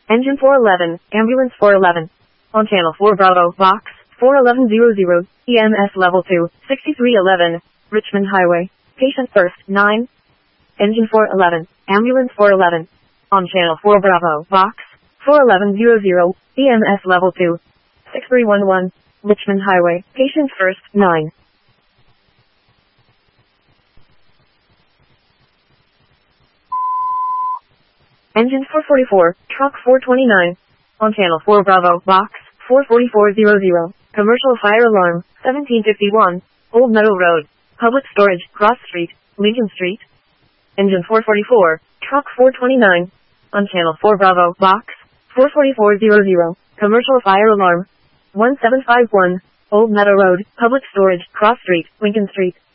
Engine 411, Ambulance 411. On Channel 4 Bravo, Box 41100, EMS Level 2, 6311, Richmond Highway. Patient first, 9. Engine 411, Ambulance 411. On Channel 4 Bravo, Box 41100, EMS Level 2, 6311, Richmond Highway. Patient first, 9. Engine 444, Truck 429. On Channel 4 Bravo, Box 44400, Commercial Fire Alarm, 1751, Old Meadow Road, Public Storage, Cross Street, Lincoln Street. Engine 444, Truck 429. On Channel 4 Bravo, Box 44400, Commercial Fire Alarm, 1751, Old Meadow Road, Public Storage, Cross Street, Lincoln Street.